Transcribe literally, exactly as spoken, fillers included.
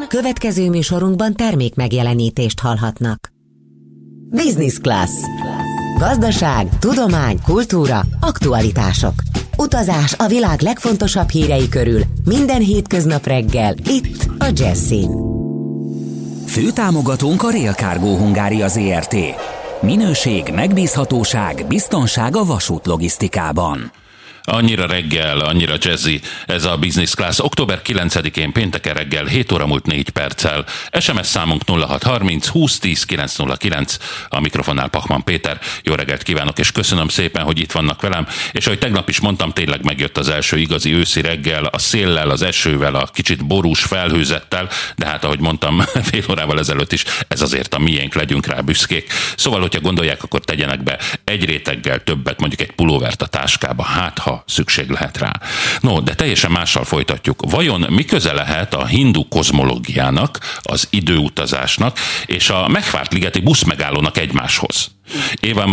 Következő műsorunkban termék megjelenítést hallhatnak. Business Class. Gazdaság, tudomány, kultúra, aktualitások. Utazás a világ legfontosabb hírei körül minden hétköznap reggel itt a Jazzin. Főtámogatónk a Rail Cargo Hungária Zrt. Minőség, megbízhatóság, biztonság a vasútlogisztikában. Annyira reggel, annyira jazzy, ez a Business Class. október kilencedikén pénteken reggel hét óra múlt négy perccel. es em es számunk nulla hat harminc húsz tíz kilenc nulla kilenc. A mikrofonnál Pachman Péter. Jó reggelt kívánok, és köszönöm szépen, hogy itt vannak velem. És ahogy tegnap is mondtam, tényleg megjött az első igazi őszi reggel, a széllel, az esővel, a kicsit borús felhőzettel, de hát ahogy mondtam fél órával ezelőtt is, ez azért a miénk, legyünk rá büszkék. Szóval, hogyha gondolják, akkor tegyenek be egy réteggel többet, mondjuk egy pulóvert a táskába, hát ha szükség lehet rá. No, de teljesen mással folytatjuk. Vajon mi köze lehet a hindu kozmológiának, az időutazásnak és a Megvárt-ligeti buszmegállónak egymáshoz? Éva